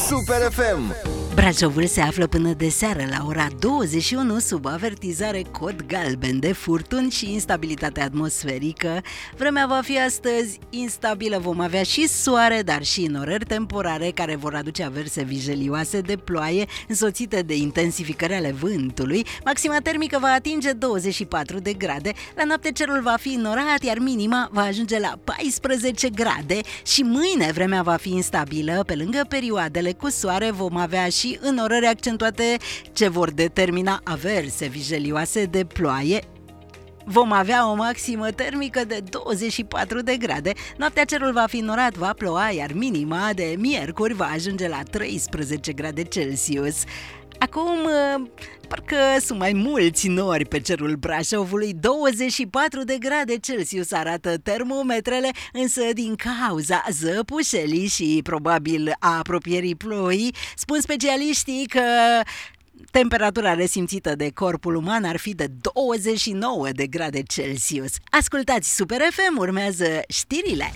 Super FM. Brașovul se află până de seară la ora 21 sub avertizare cod galben de furtuni și instabilitate atmosferică. Vremea va fi astăzi instabilă, vom avea și soare, dar și norări temporare care vor aduce averse vijelioase de ploaie însoțite de intensificări ale vântului. Maxima termică va atinge 24 de grade, la noapte cerul va fi norat, iar minima va ajunge la 14 grade și mâine vremea va fi instabilă. Pe lângă perioadele cu soare vom avea și înnorări accentuate ce vor determina averse vijelioase de ploaie. Vom avea o maximă termică de 24 de grade. Noaptea cerul va fi norat, va ploua, iar minima de miercuri va ajunge la 13 grade Celsius. Acum, parcă sunt mai mulți nori pe cerul Brașovului, 24 de grade Celsius arată termometrele, însă din cauza zăpușelii și probabil a apropierii ploii, spun specialiștii că temperatura resimțită de corpul uman ar fi de 29 de grade Celsius. Ascultați Super FM, urmează știrile!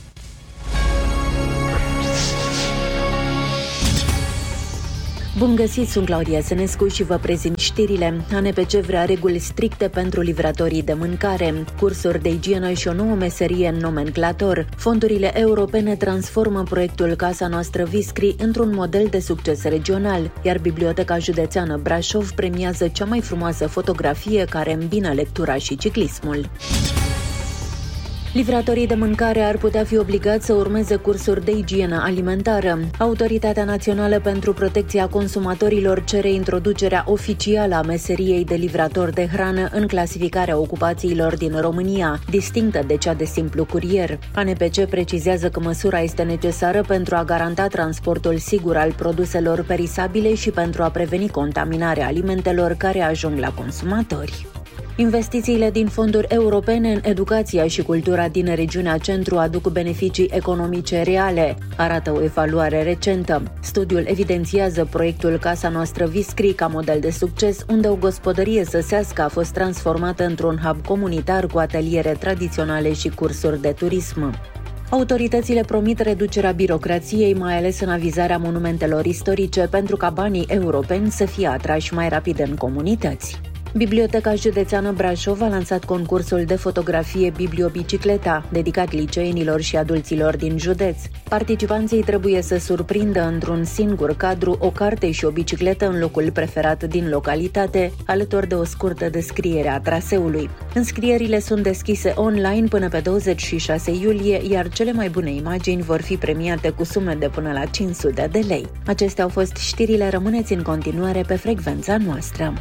Bun găsit, sunt Claudia Sănescu și vă prezint știrile. ANPC vrea reguli stricte pentru livratorii de mâncare, cursuri de igienă și o nouă meserie în nomenclator. Fondurile europene transformă proiectul Casa Noastră Viscri într-un model de succes regional, iar Biblioteca Județeană Brașov premiază cea mai frumoasă fotografie care îmbină lectura și ciclismul. Livratorii de mâncare ar putea fi obligați să urmeze cursuri de igienă alimentară. Autoritatea Națională pentru Protecția Consumatorilor cere introducerea oficială a meseriei de livrator de hrană în clasificarea ocupațiilor din România, distinctă de cea de simplu curier. ANPC precizează că măsura este necesară pentru a garanta transportul sigur al produselor perisabile și pentru a preveni contaminarea alimentelor care ajung la consumatori. Investițiile din fonduri europene în educația și cultura din regiunea Centru aduc beneficii economice reale, arată o evaluare recentă. Studiul evidențiază proiectul Casa Noastră Viscri ca model de succes, unde o gospodărie săsească a fost transformată într-un hub comunitar cu ateliere tradiționale și cursuri de turism. Autoritățile promit reducerea birocrației, mai ales în avizarea monumentelor istorice, pentru ca banii europeni să fie atrași mai rapid în comunități. Biblioteca Județeană Brașov a lansat concursul de fotografie Bibliobicicleta, dedicat liceenilor și adulților din județ. Participanții trebuie să surprindă într-un singur cadru o carte și o bicicletă în locul preferat din localitate, alături de o scurtă descriere a traseului. Înscrierile sunt deschise online până pe 26 iulie, iar cele mai bune imagini vor fi premiate cu sume de până la 500 de lei. Acestea au fost știrile, rămâneți în continuare pe frecvența noastră.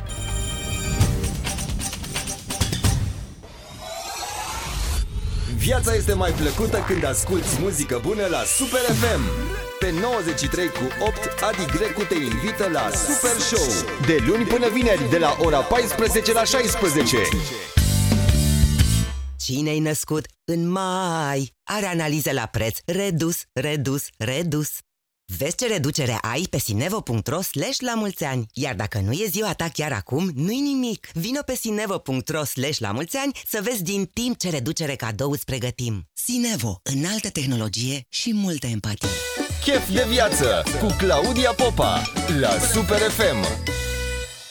Viața este mai plăcută când asculti muzică bună la Super FM. Pe 93,8 Adi Grecu te invită la Super Show. De luni până vineri, de la ora 14 la 16. Cine-i născut în mai are analize la preț redus. Vezi ce reducere ai pe sinevo.ro/lamulțeani. Iar dacă nu e ziua ta chiar acum, nu-i nimic. Vino pe sinevo.ro/lamulțeani să vezi din timp ce reducere cadou îți pregătim. Sinevo, înaltă tehnologie și multă empatie. Chef de viață cu Claudia Popa la Super FM.